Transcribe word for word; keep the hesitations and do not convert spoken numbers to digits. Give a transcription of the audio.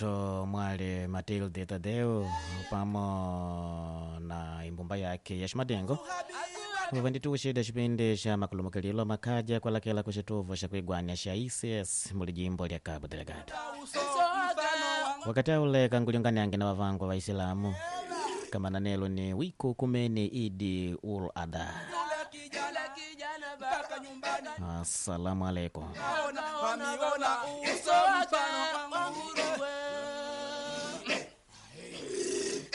To mwale Matilde Tadeo pamo na imbumba yake ya Shimadengo wavanditushida chipindi cha makulumukililo makaja kwa lakela kuchituvo cha kuigwania cha I C S muli jimbo lya Cabo Delgado. Wakati ule kanguliunganyange na wavangwa wa Islamu kama nanelo ni wiku kumeni Idi ul Adha. Assalamu alaikum.